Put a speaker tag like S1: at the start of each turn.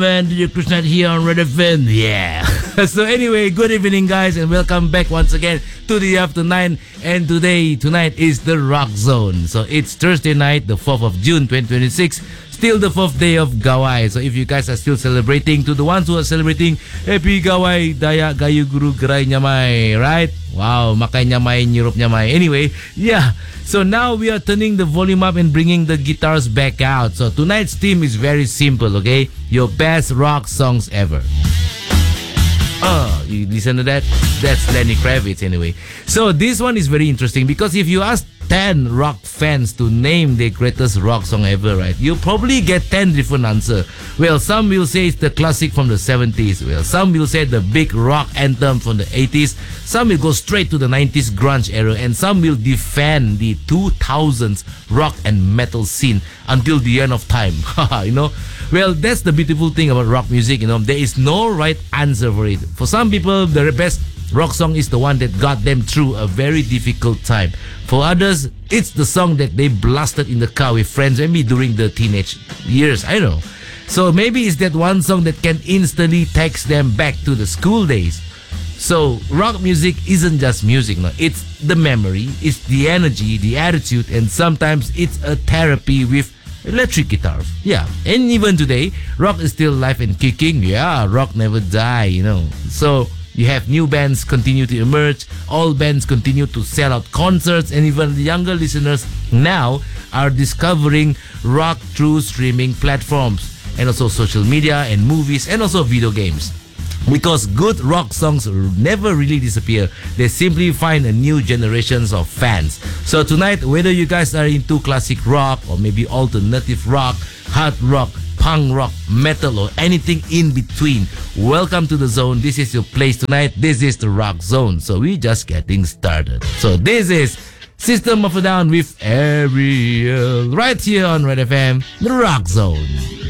S1: And DJ Krishna here on Red FM. Yeah. So anyway, good evening, guys, and welcome back once again to the After 9. And tonight is the Rock Zone. So it's Thursday night, the 4th of June, 2026. Still the 4th day of Gawai. So if you guys are still celebrating, to the ones who are celebrating, Happy Gawai Daya Gayu Guru Gerai Nyamai, right? Wow, makai nyamai, nyirup nyamai. Anyway, yeah. So now we are turning the volume up and bringing the guitars back out. So tonight's theme is very simple, okay? Your best rock songs ever. You listen to that? That's Lenny Kravitz anyway. So this one is very interesting because if you ask 10 rock fans to name their greatest rock song ever, right, you'll probably get 10 different answers. Well, some will say it's the classic from the 70s. Well, some will say the big rock anthem from the 80s. Some will go straight to the 90s grunge era, and some will defend the 2000s rock and metal scene until the end of time. You know? Well, that's the beautiful thing about rock music, you know. There is no right answer for it. For some people, the best rock song is the one that got them through a very difficult time. For others, it's the song that they blasted in the car with friends, maybe during the teenage years. I don't know. So maybe it's that one song that can instantly take them back to the school days. So rock music isn't just music, no. It's the memory, it's the energy, the attitude, and sometimes it's a therapy with electric guitars. Yeah, and even today, rock is still alive and kicking. Yeah, rock never die, you know. So you have new bands continue to emerge, old bands continue to sell out concerts, and even the younger listeners now are discovering rock through streaming platforms and also social media and movies and also video games. Because good rock songs never really disappear. They simply find a new generations of fans. So tonight, whether you guys are into classic rock or maybe alternative rock, hard rock, punk rock, metal, or anything in between, welcome to the zone. This is your place tonight. This is the Rock Zone. So we're just getting started. So this is System of a Down with Ariel right here on Red FM, the Rock Zone.